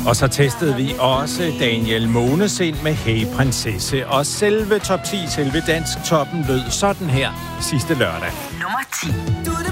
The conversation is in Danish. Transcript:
Og så testede vi også Daniel Månes ind med Hey Prinsesse. Og selve top 10, selve dansk toppen lød sådan her sidste lørdag. Nummer 10.